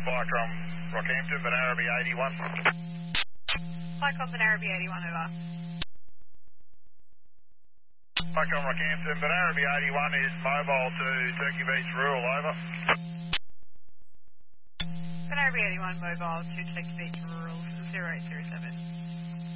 Flycom Rockhampton, Banaraby 81. Flycom Banaraby 81, over. Flycom Rockhampton, Banaraby 81 is mobile to Turkey Beach Rural, over. Banaraby 81, mobile to Turkey Beach Rural 0807.